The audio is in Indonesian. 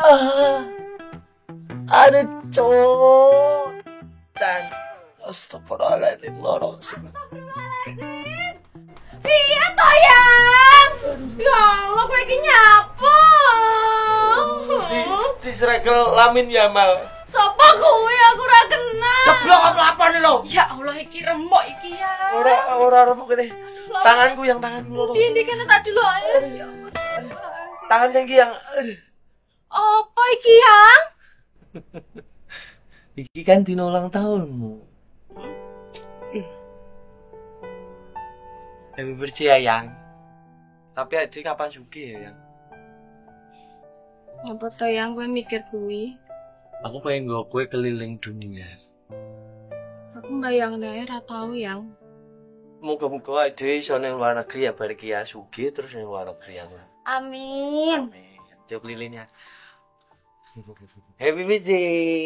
Ada cowok dan astagfirullahaladzim lorong sih. Piye to yang? Ya Allah kowe iki nyapo? Disrekel Lamin Yamal. Sopo kuwi aku ora kenal. Ceblok apa nih lo? Ya Allah iki remuk iki ya. Ora remuk gede. Tanganku yang tanganku loro. Ini kene tak dulu ae. Tangan sing yang Apa iki yang? iki kan dino ulang tahunmu. Happy birthday ya, Yang. Tapi adik kapan sugih ya, Yang? Apa to yang kowe mikir kuwi? Aku pengen nggo kowe keliling dunia. Aku mbayangne ora tau yang. Moga-moga adik iso ning luar negeri ya bar iki ya sugih terus ning luar negeri ya. Amin. Amin. Jok lilinnya. Happy birthday.